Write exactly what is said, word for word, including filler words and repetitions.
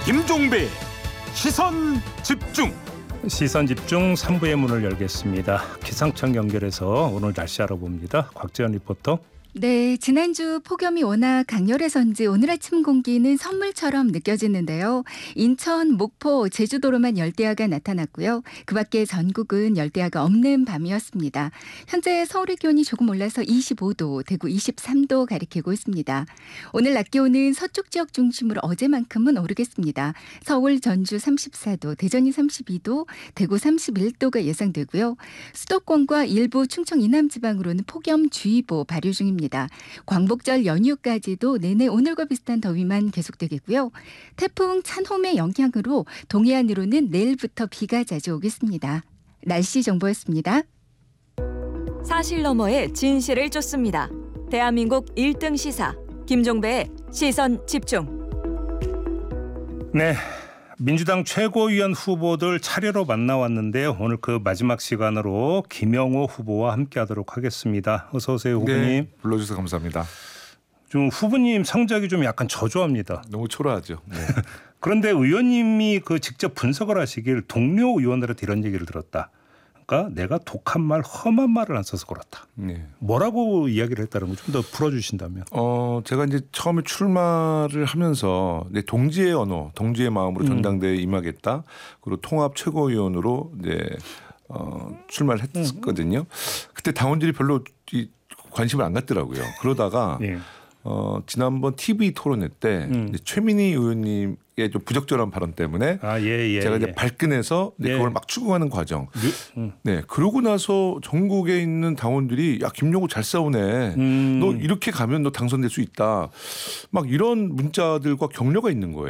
김종배 시선 집중. 시선 집중 삼 부의 문을 열겠습니다. 기상청 연결해서 오늘 날씨 알아봅니다. 곽재현 리포터. 네, 지난주 폭염이 워낙 강렬해서인지 오늘 아침 공기는 선물처럼 느껴지는데요. 인천, 목포, 제주도로만 열대야가 나타났고요. 그 밖에 전국은 열대야가 없는 밤이었습니다. 현재 서울의 기온이 조금 올라서 이십오 도, 대구 이십삼 도 가리키고 있습니다. 오늘 낮 기온은 서쪽 지역 중심으로 어제만큼은 오르겠습니다. 서울, 전주 삼십사 도, 대전이 삼십이 도, 대구 삼십일 도가 예상되고요. 수도권과 일부 충청 이남 지방으로는 폭염주의보 발효 중입니다. 광복절 연휴까지도 내내 오늘과 비슷한 더위만 계속되겠고요. 태풍 찬홈의 영향으로 동해안으로는 내일부터 비가 자주 오겠습니다. 날씨 정보였습니다. 사실 너머의 진실을 쫓습니다. 대한민국 일 등 시사 김종배의 시선 집중. 네, 민주당 최고위원 후보들 차례로 만나왔는데요. 오늘 그 마지막 시간으로 김영호 후보와 함께하도록 하겠습니다. 어서 오세요, 후보님. 네, 불러주셔서 감사합니다. 좀 후보님 성적이 좀 약간 저조합니다. 너무 초라하죠. 네. 그런데 의원님이 그 직접 분석을 하시길 동료 의원들한테 이런 얘기를 들었다. 그러니까 내가 독한 말, 험한 말을 안 써서 그렇다. 네. 뭐라고 이야기를 했다는 거 좀 더 풀어주신다면. 어, 제가 이제 처음에 출마를 하면서 네, 동지의 언어, 동지의 마음으로 전당대회에 임하겠다. 그리고 통합 최고위원으로 이제 어, 출마를 했거든요. 그때 당원들이 별로 이, 관심을 안 갖더라고요. 그러다가 네. 어, 지난번 티비 토론회 때 음. 최민희 의원님의 좀 부적절한 발언 때문에 아, 예, 예, 제가 이제 예. 발끈해서 예. 그걸 막 추궁하는 과정. 음. 네, 그러고 나서 전국에 있는 당원들이 야 김용호 잘 싸우네. 음. 너 이렇게 가면 너 당선될 수 있다. 막 이런 문자들과 격려가 있는 거예요.